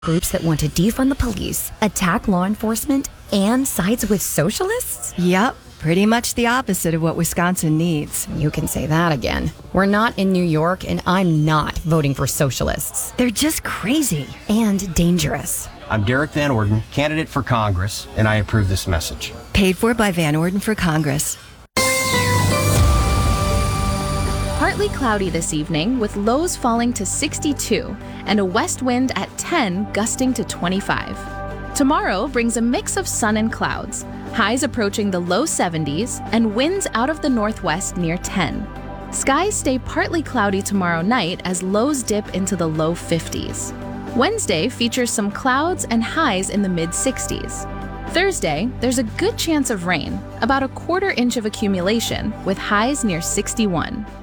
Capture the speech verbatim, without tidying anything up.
Groups that want to defund the police, attack law enforcement, and sides with socialists? Yep, pretty much the opposite of what Wisconsin needs. You can say that again. We're not in New York, and I'm not voting for socialists. They're just crazy. And dangerous. I'm Derek Van Orden, candidate for Congress, and I approve this message. Paid for by Van Orden for Congress. Partly cloudy this evening with lows falling to sixty-two and a west wind at ten gusting to twenty-five. Tomorrow brings a mix of sun and clouds, highs approaching the low seventies and winds out of the northwest near ten. Skies stay partly cloudy tomorrow night as lows dip into the low fifties. Wednesday features some clouds and highs in the mid sixties. Thursday, there's a good chance of rain, about a quarter inch of accumulation with highs near sixty-one.